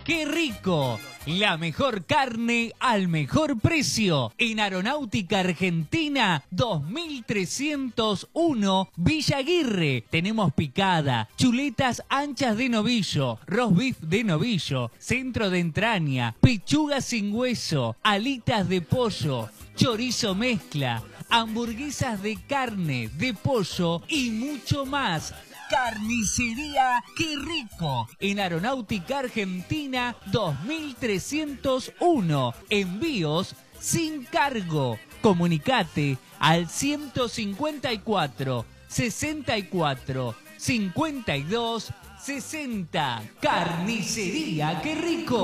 ¡Qué rico! La mejor carne al mejor precio. En Aeronáutica Argentina 2301 Villa Aguirre. Tenemos picada, chuletas anchas de novillo, roast beef de novillo, centro de entraña, pechuga sin hueso, alitas de pollo, chorizo mezcla, hamburguesas de carne, de pollo y mucho más. Carnicería ¡Qué rico! En Aeronáutica Argentina 2301. Envíos sin cargo. Comunicate al 154 64 52 60. Carnicería ¡Qué rico!